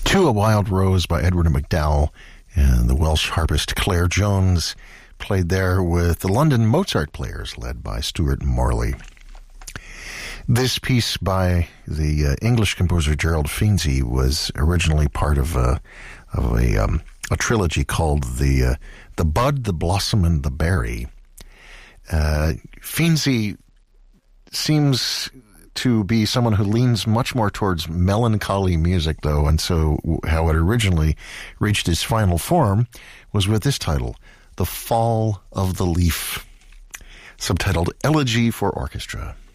To a Wild Rose by Edward MacDowell, and the Welsh harpist Claire Jones played there with the London Mozart Players led by Stuart Morley. This piece by the English composer Gerald Finzi was originally part of a trilogy called the Bud, the Blossom, and the Berry. Finzi seems to be someone who leans much more towards melancholy music, though, and so how it originally reached its final form was with this title, The Fall of the Leaf, subtitled Elegy for Orchestra.